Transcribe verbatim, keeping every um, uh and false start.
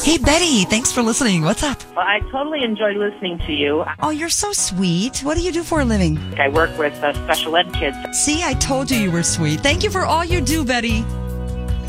Hey, Betty, thanks for listening. What's up? Well, I totally enjoyed listening to you. Oh, you're so sweet. What do you do for a living? I work with uh, special ed kids. See, I told you you were sweet. Thank you for all you do, Betty.